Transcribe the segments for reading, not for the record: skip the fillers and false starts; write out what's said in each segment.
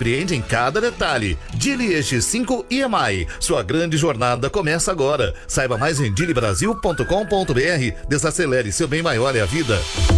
surpreende em cada detalhe. Dili X5 EMI. Sua grande jornada começa agora. Saiba mais em dilibrasil.com.br. Desacelere, seu bem maior é a vida.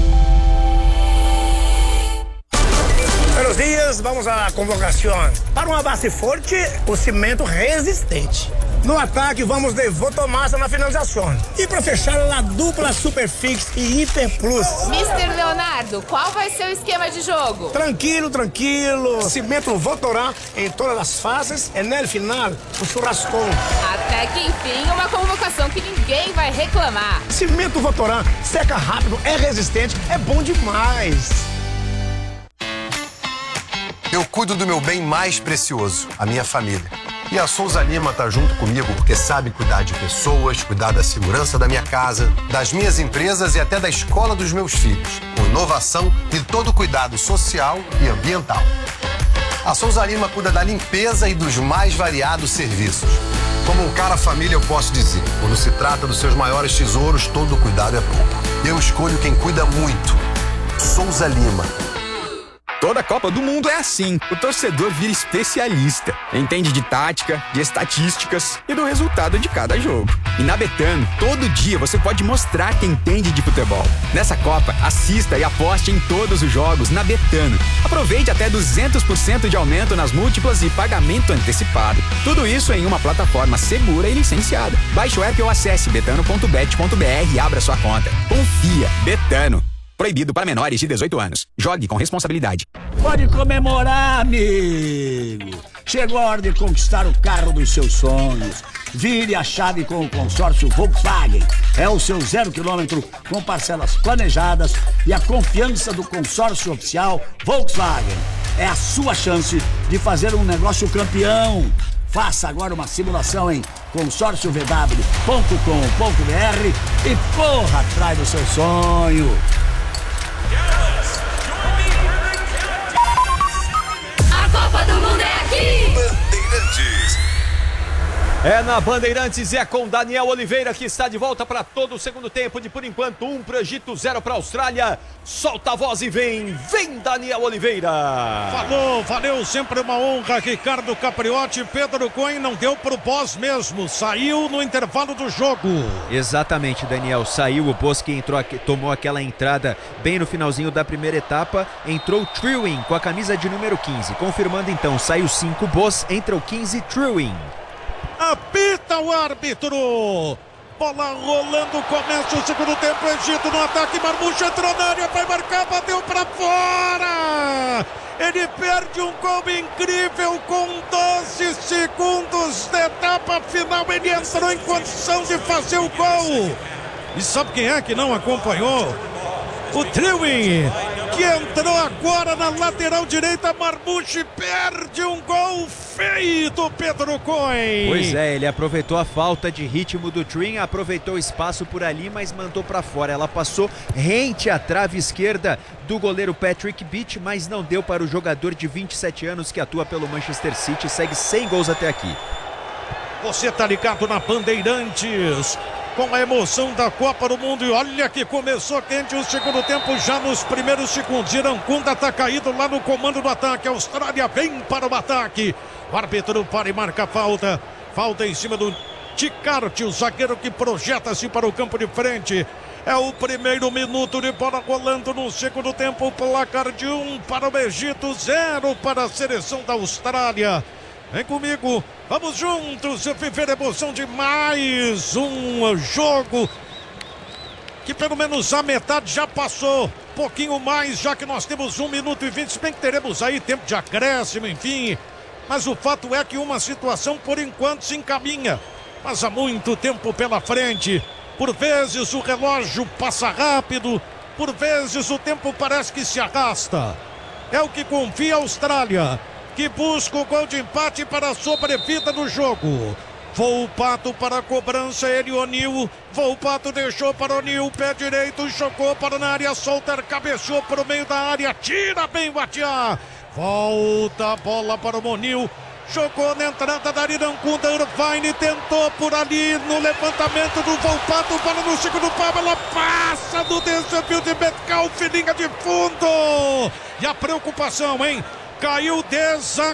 Buenos dias, vamos à convocação. Para uma base forte, o cimento resistente. No ataque, vamos de Votomassa na finalização. E para fechar, a dupla Superfix e Hiper Plus. Mr. Leonardo, qual vai ser o esquema de jogo? Tranquilo. Cimento Votorá em todas as fases e no final, o churrascão. Até que enfim, uma convocação que ninguém vai reclamar. Cimento Votorá seca rápido, é resistente, é bom demais. Eu cuido do meu bem mais precioso, a minha família. E a Souza Lima tá junto comigo porque sabe cuidar de pessoas, cuidar da segurança da minha casa, das minhas empresas e até da escola dos meus filhos, com inovação e todo cuidado social e ambiental. A Souza Lima cuida da limpeza e dos mais variados serviços. Como um cara família, eu posso dizer, quando se trata dos seus maiores tesouros, todo cuidado é pouco. Eu escolho quem cuida muito. Souza Lima. Toda Copa do Mundo é assim. O torcedor vira especialista. Entende de tática, de estatísticas e do resultado de cada jogo. E na Betano, todo dia você pode mostrar que entende de futebol. Nessa Copa, assista e aposte em todos os jogos na Betano. Aproveite até 200% de aumento nas múltiplas e pagamento antecipado. Tudo isso em uma plataforma segura e licenciada. Baixe o app ou acesse betano.bet.br e abra sua conta. Confia. Betano. Proibido para menores de 18 anos. Jogue com responsabilidade. Pode comemorar, amigo. Chegou a hora de conquistar o carro dos seus sonhos. Vire a chave com o consórcio Volkswagen. É o seu 0 km com parcelas planejadas e a confiança do consórcio oficial Volkswagen. É a sua chance de fazer um negócio campeão. Faça agora uma simulação em consórciovw.com.br e corra atrás do seu sonho. A Copa do Mundo é aqui! Bandeirantes. É na Bandeirantes, é com Daniel Oliveira que está de volta para todo o segundo tempo de, por enquanto, 1 para o Egito, 0 para a Austrália. Solta a voz e vem Daniel Oliveira. Valeu, sempre uma honra, Ricardo Capriotti. Pedro Cohen não deu pro Bosz mesmo, saiu no intervalo do jogo. Exatamente, Daniel, saiu o Bosz que entrou, tomou aquela entrada bem no finalzinho da primeira etapa, entrou o Trewin com a camisa de número 15, confirmando então, saiu 5 Bosz, entra o 15 Trewin. Apita o árbitro. Bola rolando, começa o segundo tempo. Egito no ataque. Marmouche entrou na área, vai marcar, bateu pra fora. Ele perde um gol incrível com 12 segundos da etapa final. Ele entrou em condição de fazer o gol. E sabe quem é que não acompanhou? O Trewin, que entrou agora na lateral direita. Marmouche perde um gol feio do Pedro Cohen. Pois é, ele aproveitou a falta de ritmo do Trewin, aproveitou o espaço por ali, mas mandou para fora. Ela passou rente à trave esquerda do goleiro Patrick Beach, mas não deu para o jogador de 27 anos que atua pelo Manchester City, segue 100 gols até aqui. Você tá ligado na Bandeirantes, com a emoção da Copa do Mundo. E olha que começou quente o segundo tempo já nos primeiros segundos. Iracunda tá caído lá no comando do ataque. A Austrália vem para o ataque. O árbitro para e marca falta. Falta em cima do Ticarte, o zagueiro que projeta-se para o campo de frente. É o primeiro minuto de bola rolando no segundo tempo. Placar de 1 para o Egito, 0 para a seleção da Austrália. Vem comigo, vamos juntos viver a emoção de mais um jogo que pelo menos a metade já passou, pouquinho mais, já que nós temos 1 minuto e 20, se bem que teremos aí tempo de acréscimo, enfim, mas o fato é que uma situação por enquanto se encaminha, mas há muito tempo pela frente. Por vezes o relógio passa rápido, por vezes o tempo parece que se arrasta. É o que confia a Austrália, que busca o gol de empate para a sobrevida no jogo. Volpato para a cobrança, ele O'Neill. Volpato deixou para O'Neill, pé direito, jogou para na área, Solter cabeceou para o meio da área, tira bem o Atiá. Volta a bola para o O'Neill, jogou na entrada da Iracunda, Irvine tentou por ali no levantamento do Volpato, bola no segundo pau, ela passa do desafio de Metcalfe, linha de fundo. E a preocupação, hein? Caiu